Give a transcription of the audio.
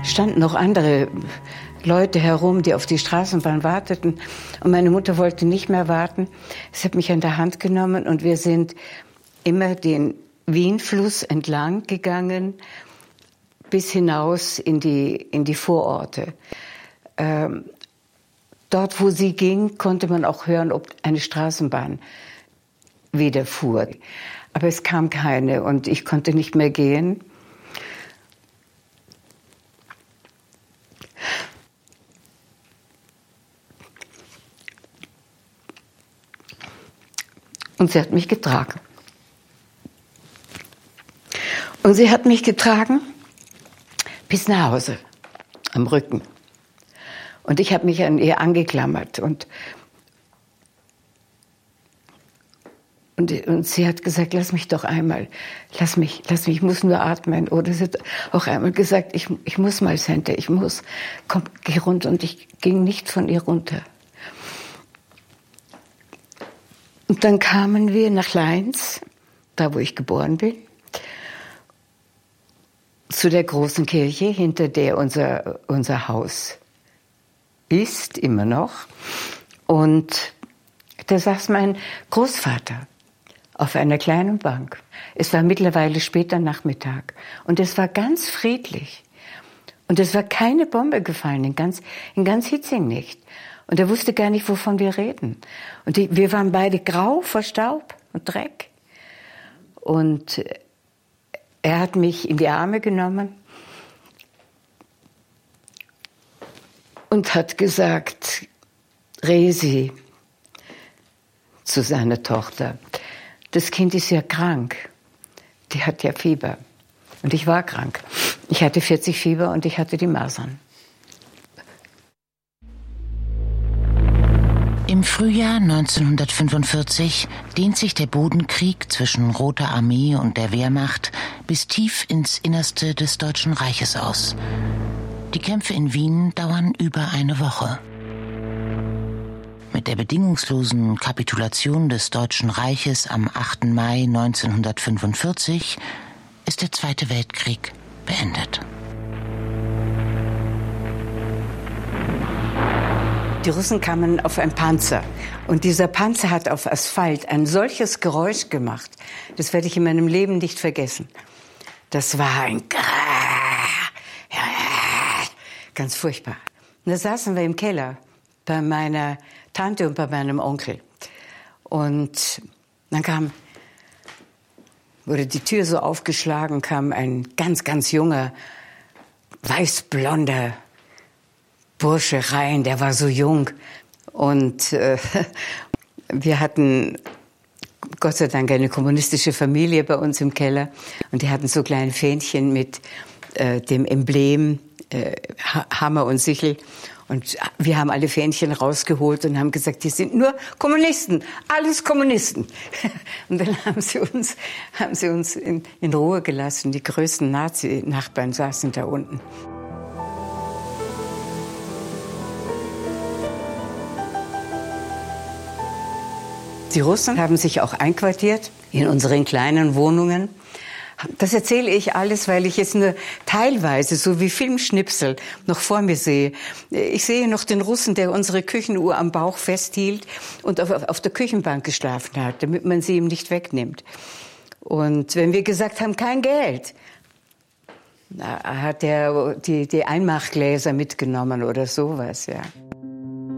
standen noch andere Leute herum, die auf die Straßenbahn warteten. Und meine Mutter wollte nicht mehr warten. Sie hat mich an der Hand genommen und wir sind immer den Wienfluss entlang gegangen, bis hinaus in die Vororte. Dort, wo sie ging, konnte man auch hören, ob eine Straßenbahn wieder fuhr. Aber es kam keine und ich konnte nicht mehr gehen. Und sie hat mich getragen. Und sie hat mich getragen bis nach Hause, am Rücken. Und ich habe mich an ihr angeklammert. Und sie hat gesagt, lass mich doch einmal, lass mich, ich muss nur atmen. Oder sie hat auch einmal gesagt, ich muss mal, Sente, ich muss, komm, geh runter. Und ich ging nicht von ihr runter. Und dann kamen wir nach Leins, da wo ich geboren bin, zu der großen Kirche, hinter der unser Haus ist, immer noch. Und da saß mein Großvater auf einer kleinen Bank. Es war mittlerweile später Nachmittag und es war ganz friedlich. Und es war keine Bombe gefallen, in ganz Hietzing nicht. Und er wusste gar nicht, wovon wir reden. Und wir waren beide grau vor Staub und Dreck. Und er hat mich in die Arme genommen und hat gesagt, Resi, zu seiner Tochter, das Kind ist ja krank. Die hat ja Fieber. Und ich war krank. Ich hatte 40 Fieber und ich hatte die Masern. Im Frühjahr 1945 dehnt sich der Bodenkrieg zwischen Roter Armee und der Wehrmacht bis tief ins Innerste des Deutschen Reiches aus. Die Kämpfe in Wien dauern über eine Woche. Mit der bedingungslosen Kapitulation des Deutschen Reiches am 8. Mai 1945 ist der Zweite Weltkrieg beendet. Die Russen kamen auf einen Panzer und dieser Panzer hat auf Asphalt ein solches Geräusch gemacht, das werde ich in meinem Leben nicht vergessen. Das war ein ganz furchtbar. Und da saßen wir im Keller bei meiner Tante und bei meinem Onkel. Und dann wurde die Tür so aufgeschlagen, kam ein ganz junger, weißblonder Bursche rein, der war so jung. Und wir hatten Gott sei Dank eine kommunistische Familie bei uns im Keller. Und die hatten so kleine Fähnchen mit dem Emblem Hammer und Sichel. Und wir haben alle Fähnchen rausgeholt und haben gesagt, die sind nur Kommunisten, alles Kommunisten. Und dann haben sie uns in Ruhe gelassen. Die größten Nazi-Nachbarn saßen da unten. Die Russen haben sich auch einquartiert in unseren kleinen Wohnungen. Das erzähle ich alles, weil ich jetzt nur teilweise, so wie Filmschnipsel, noch vor mir sehe. Ich sehe noch den Russen, der unsere Küchenuhr am Bauch festhielt und auf der Küchenbank geschlafen hat, damit man sie ihm nicht wegnimmt. Und wenn wir gesagt haben, kein Geld, hat er die Einmachgläser mitgenommen oder sowas, ja.